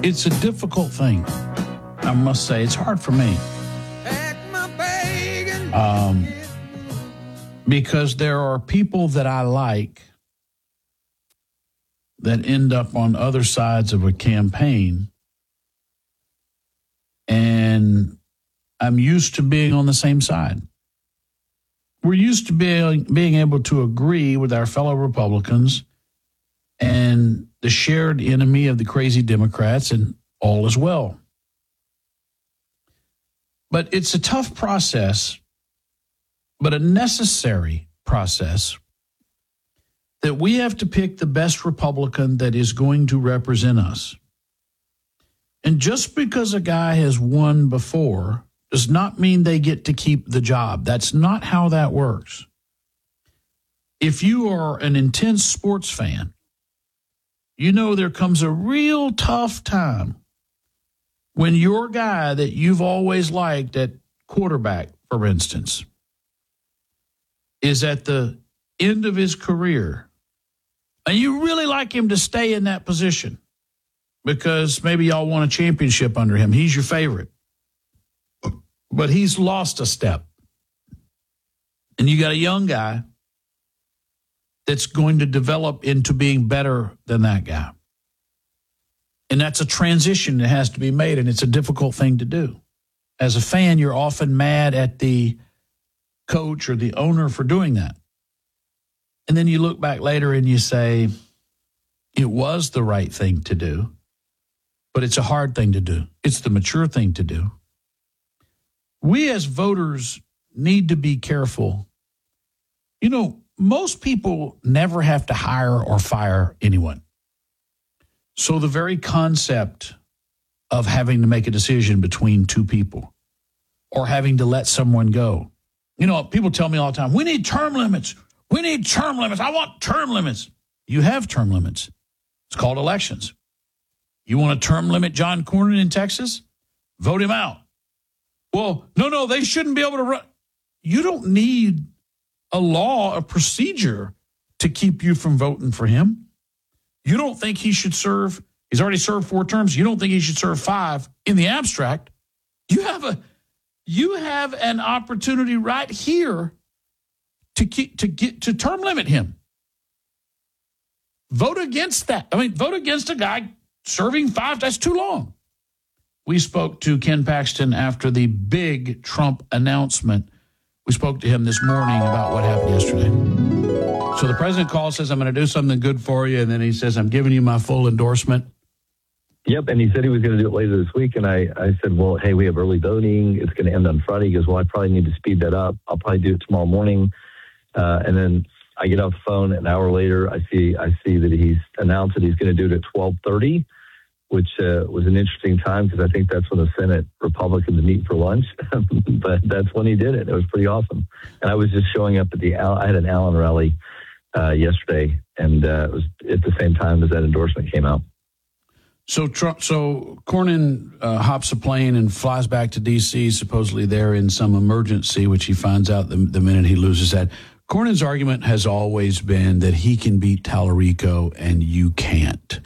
It's a difficult thing. I must say, it's hard for me. Because there are people that I like that end up on other sides of a campaign, and I'm used to being on the same side. We're used to being able to agree with our fellow Republicans and the shared enemy of the crazy Democrats, and all is well. But it's a tough process, but a necessary process, that we have to pick the best Republican that is going to represent us. And just because a guy has won before does not mean they get to keep the job. That's not how that works. If you are an intense sports fan, you know there comes a real tough time when your guy that you've always liked at quarterback, for instance, is at the end of his career, and you really like him to stay in that position because maybe y'all won a championship under him. He's your favorite. But he's lost a step. And you got a young guy that's going to develop into being better than that guy. And that's a transition that has to be made, and it's a difficult thing to do. As a fan, you're often mad at the coach or the owner for doing that. And then you look back later and you say, it was the right thing to do, but it's a hard thing to do. It's the mature thing to do. We as voters need to be careful. You know, most people never have to hire or fire anyone. So the very concept of having to make a decision between two people or having to let someone go. You know, people tell me all the time, we need term limits. We need term limits. I want term limits. You have term limits. It's called elections. You want to term limit John Cornyn in Texas? Vote him out. Well, no, they shouldn't be able to run. You don't need a law, a procedure to keep you from voting for him. You don't think he should serve, he's already served 4 terms. You don't think he should serve 5 in the abstract. You have an opportunity right here to term limit him. Vote against that. Vote against a guy serving 5. That's too long. We spoke to Ken Paxton after the big Trump announcement. We spoke to him this morning about what happened yesterday. So the president calls, says, I'm going to do something good for you. And then he says, I'm giving you my full endorsement. Yep, and he said he was going to do it later this week. And I said, well, hey, we have early voting. It's going to end on Friday. He goes, well, I probably need to speed that up. I'll probably do it tomorrow morning. And then I get off the phone an hour later. I see that he's announced that he's going to do it at 12:30, which was an interesting time because I think that's when the Senate Republicans meet for lunch. But that's when he did it. It was pretty awesome. And I was just showing up at I had an Allen rally yesterday, and it was at the same time as that endorsement came out. So Cornyn hops a plane and flies back to D.C., supposedly there in some emergency, which he finds out the minute he loses that. Cornyn's argument has always been that he can beat Tallarico and you can't.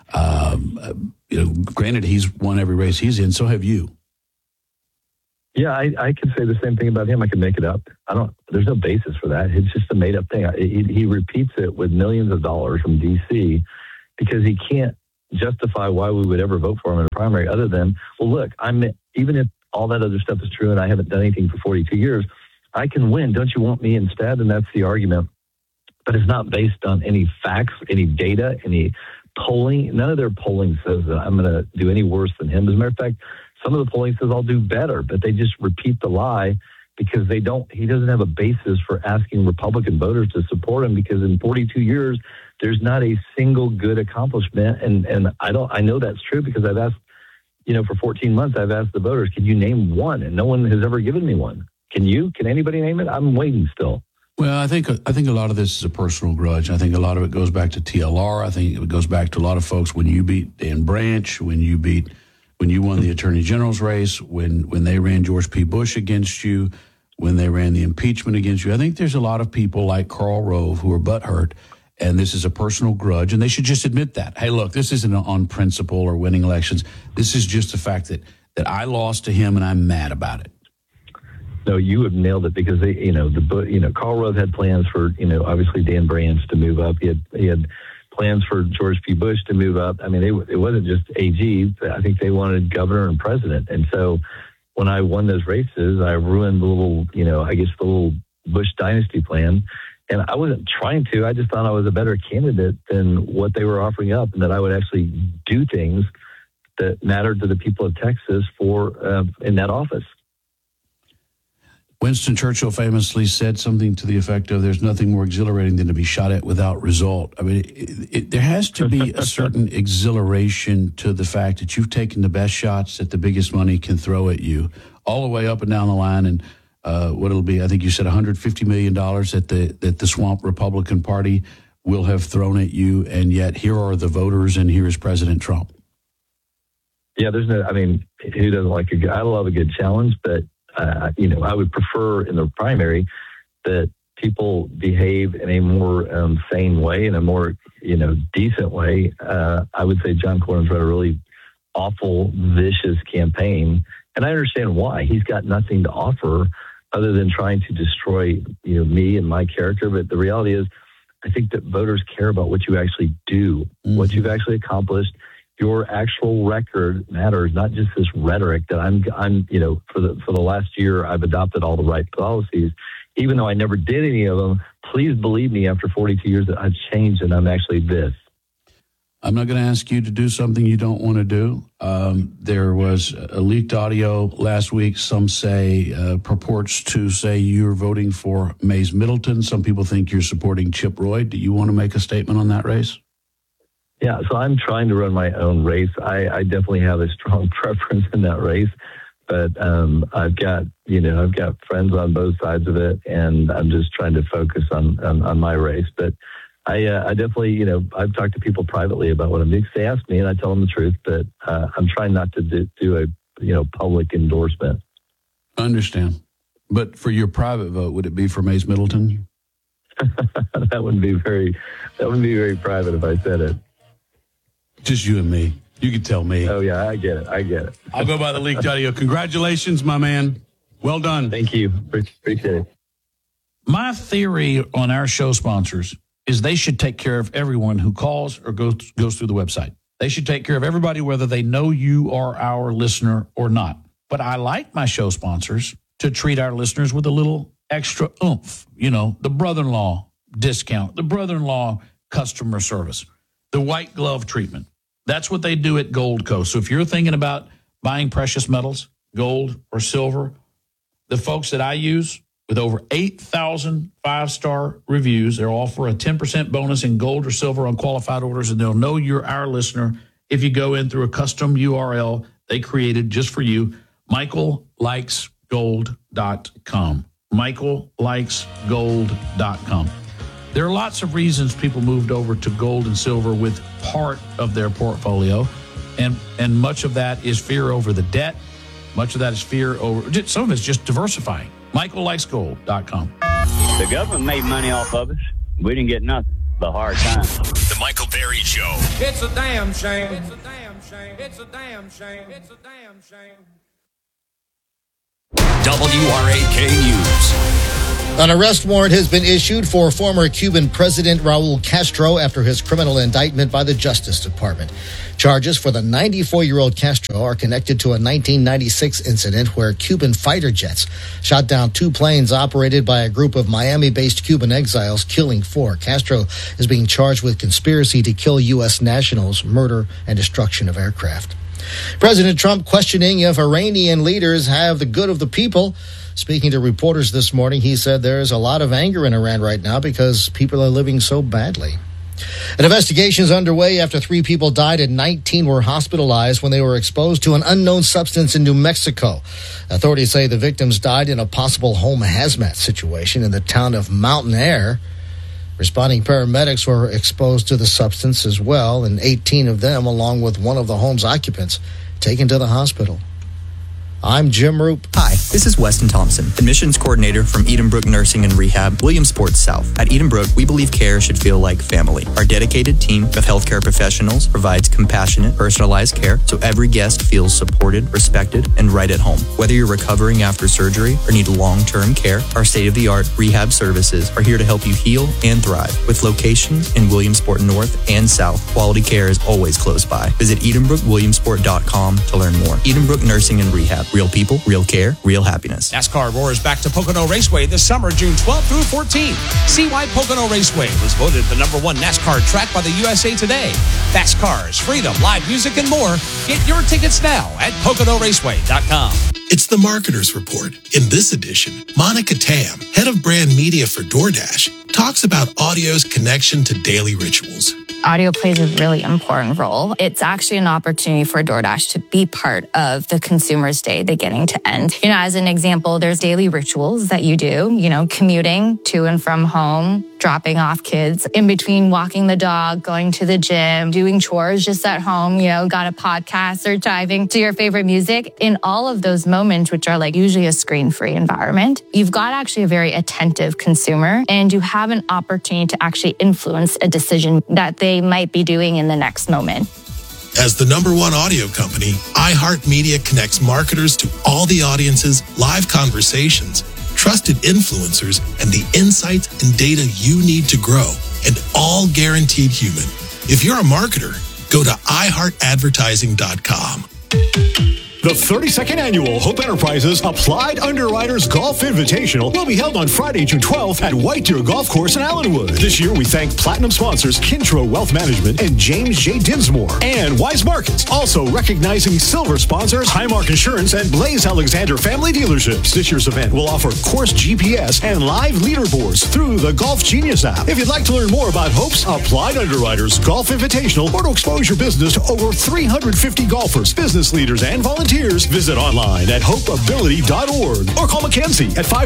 Granted, he's won every race he's in. So have you. Yeah, I can say the same thing about him. I can make it up. There's no basis for that. It's just a made up thing. He repeats it with millions of dollars from D.C. because he can't justify why we would ever vote for him in a primary other than, well, look, even if all that other stuff is true and I haven't done anything for 42 years, I can win. Don't you want me instead? And that's the argument. But it's not based on any facts, any data, any polling. None of their polling says that I'm going to do any worse than him. As a matter of fact, some of the polling says I'll do better, but they just repeat the lie because he doesn't have a basis for asking Republican voters to support him because in 42 years, there's not a single good accomplishment. And I know that's true because I've asked, for 14 months, I've asked the voters, can you name one? And no one has ever given me one. Can you? Can anybody name it? I'm waiting still. Well, I think a lot of this is a personal grudge. I think a lot of it goes back to TLR. I think it goes back to a lot of folks when you beat Dan Branch, when you won the Attorney General's race, when they ran George P. Bush against you, when they ran the impeachment against you. I think there's a lot of people like Karl Rove who are butthurt, and this is a personal grudge, and they should just admit that. Hey, look, this isn't on principle or winning elections. This is just the fact that I lost to him, and I'm mad about it. No, you have nailed it, because they, Karl Rove had plans for, obviously Dan Branch to move up. He had plans for George P. Bush to move up. I mean, it wasn't just AG. I think they wanted governor and president. And so when I won those races, I ruined the little Bush dynasty plan. And I wasn't trying to. I just thought I was a better candidate than what they were offering up, and that I would actually do things that mattered to the people of Texas in that office. Winston Churchill famously said something to the effect of, there's nothing more exhilarating than to be shot at without result. I mean, there has to be a certain exhilaration to the fact that you've taken the best shots that the biggest money can throw at you, all the way up and down the line. And what it'll be, I think you said $150 million that the Swamp Republican Party will have thrown at you. And yet here are the voters, and here is President Trump. Yeah, who doesn't like I love a good challenge, but I would prefer in the primary that people behave in a more sane way, in a more, decent way. I would say John Cornyn's run a really awful, vicious campaign. And I understand why. He's got nothing to offer other than trying to destroy, me and my character. But the reality is, I think that voters care about what you actually do, what you've actually accomplished. Your actual record matters, not just this rhetoric that I'm for the last year, I've adopted all the right policies, even though I never did any of them. Please believe me, after 42 years, that I've changed and I'm actually this. I'm not going to ask you to do something you don't want to do. There was a leaked audio last week. Some say purports to say you're voting for Mays Middleton. Some people think you're supporting Chip Roy. Do you want to make a statement on that race? Yeah, so I'm trying to run my own race. I definitely have a strong preference in that race, but I've got friends on both sides of it, and I'm just trying to focus on my race. But I definitely, I've talked to people privately about what I'm doing. They ask me, and I tell them the truth, but I'm trying not to do a public endorsement. I understand. But for your private vote, would it be for Mays Middleton? That wouldn't be very private if I said it. Just you and me. You can tell me. Oh, yeah, I get it. I'll go by the leaked audio. Congratulations, my man. Well done. Thank you. Appreciate it. My theory on our show sponsors is they should take care of everyone who calls or goes through the website. They should take care of everybody, whether they know you are our listener or not. But I like my show sponsors to treat our listeners with a little extra oomph. The brother-in-law discount, the brother-in-law customer service, the white glove treatment. That's what they do at Gold Coast. So if you're thinking about buying precious metals, gold or silver, the folks that I use with over 8,000 five-star reviews, they'll offer a 10% bonus in gold or silver on qualified orders, and they'll know you're our listener if you go in through a custom URL they created just for you, michaellikesgold.com. michaellikesgold.com. There are lots of reasons people moved over to gold and silver with part of their portfolio, and much of that is fear over the debt. Much of that is fear over, some of it's just diversifying. michaellikesgold.com. The government made money off of us. We didn't get nothing. The hard time. The Michael Berry Show. It's a damn shame. It's a damn shame. It's a damn shame. It's a damn shame. WRAK News. An arrest warrant has been issued for former Cuban President Raul Castro after his criminal indictment by the Justice Department. Charges for the 94-year-old Castro are connected to a 1996 incident where Cuban fighter jets shot down two planes operated by a group of Miami-based Cuban exiles, killing 4. Castro is being charged with conspiracy to kill U.S. nationals, murder, and destruction of aircraft. President Trump questioning if Iranian leaders have the good of the people. Speaking to reporters this morning, he said there's a lot of anger in Iran right now because people are living so badly. An investigation is underway after 3 people died and 19 were hospitalized when they were exposed to an unknown substance in New Mexico. Authorities say the victims died in a possible home hazmat situation in the town of Mountain Air. Responding paramedics were exposed to the substance as well, and 18 of them, along with one of the home's occupants, taken to the hospital. I'm Jim Roop. Hi, this is Weston Thompson, admissions coordinator from Edenbrook Nursing and Rehab, Williamsport South. At Edenbrook, we believe care should feel like family. Our dedicated team of healthcare professionals provides compassionate, personalized care so every guest feels supported, respected, and right at home. Whether you're recovering after surgery or need long-term care, our state-of-the-art rehab services are here to help you heal and thrive. With locations in Williamsport North and South, quality care is always close by. Visit EdenbrookWilliamsport.com to learn more. Edenbrook Nursing and Rehab. Real people, real care, real happiness. NASCAR roars back to Pocono Raceway this summer, June 12th through 14th. See why Pocono Raceway was voted the #1 NASCAR track by the USA Today. Fast cars, freedom, live music, and more. Get your tickets now at PoconoRaceway.com. It's the Marketer's Report. In this edition, Monica Tam, head of brand media for DoorDash, talks about audio's connection to daily rituals. Audio plays a really important role. It's actually an opportunity for DoorDash to be part of the consumer's day beginning to end. As an example, there's daily rituals that you do, commuting to and from home, dropping off kids, in between walking the dog, going to the gym, doing chores just at home, got a podcast or driving to your favorite music. In all of those moments, which are like usually a screen-free environment, you've got actually a very attentive consumer and you have an opportunity to actually influence a decision that they might be doing in the next moment. As the #1 audio company, iHeartMedia connects marketers to all the audiences, live conversations, trusted influencers, and the insights and data you need to grow, and all guaranteed human. If you're a marketer, go to iHeartAdvertising.com. The 32nd Annual Hope Enterprises Applied Underwriters Golf Invitational will be held on Friday, June 12th at White Deer Golf Course in Allenwood. This year, we thank platinum sponsors Kintro Wealth Management and James J. Dinsmore and Wise Markets. Also recognizing silver sponsors Highmark Insurance and Blaze Alexander Family Dealerships. This year's event will offer course GPS and live leaderboards through the Golf Genius app. If you'd like to learn more about Hope's Applied Underwriters Golf Invitational or to expose your business to over 350 golfers, business leaders, and volunteers, visit online at hopeability.org or call Mackenzie at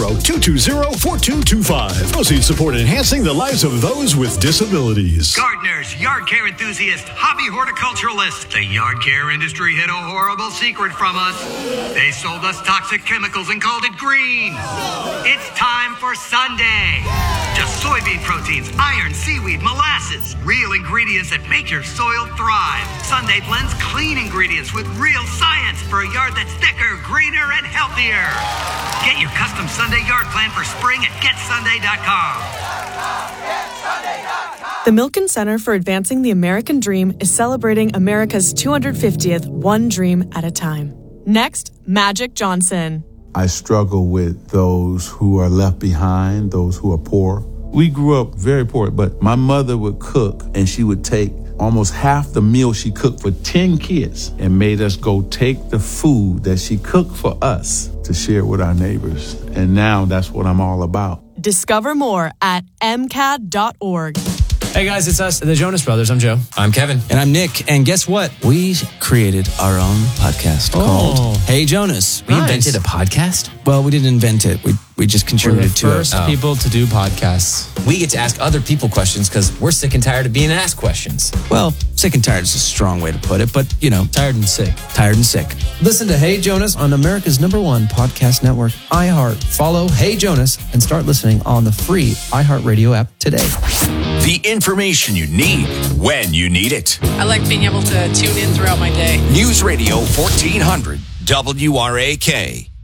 570-220-4225. Proceeds support enhancing the lives of those with disabilities. Gardeners, yard care enthusiasts, hobby horticulturalists. The yard care industry hid a horrible secret from us. They sold us toxic chemicals and called it green. It's time for Sunday. Just soybean proteins, iron, seaweed, molasses. Real ingredients that make your soil thrive. Sunday blends clean ingredients with real science for a yard that's thicker, greener, and healthier. Get your custom Sunday yard plan for spring at GetSunday.com. The Milken Center for Advancing the American Dream is celebrating America's 250th One Dream at a Time. Next, Magic Johnson. I struggle with those who are left behind, those who are poor. We grew up very poor, but my mother would cook and she would take almost half the meal she cooked for 10 kids and made us go take the food that she cooked for us to share with our neighbors. And now that's what I'm all about. Discover more at MCAD.org. Hey guys, it's us, the Jonas Brothers. I'm Joe. I'm Kevin. And I'm Nick. And guess what? We created our own podcast called Hey Jonas. We invented a podcast? Well, we didn't invent it. We just contributed to it. We're the first people to do podcasts. We get to ask other people questions because we're sick and tired of being asked questions. Well, sick and tired is a strong way to put it, but tired and sick. Tired and sick. Listen to Hey Jonas on America's #1 podcast network, iHeart. Follow Hey Jonas and start listening on the free iHeartRadio app today. The information you need when you need it. I like being able to tune in throughout my day. News Radio 1400 WRAK.